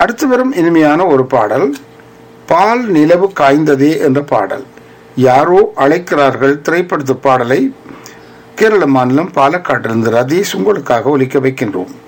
அடுத்து வரும் இனிமையான ஒரு பாடல், பால் நிலவு காய்ந்ததே என்ற பாடல். யாரோ அழைக்கிறார்கள் திரைப்படத்து பாடலை கேரள மாநிலம் பாலக்காட்டிலிருந்து ரதீஷ் உங்களுக்காக ஒலிக்க வைக்கின்றோம்.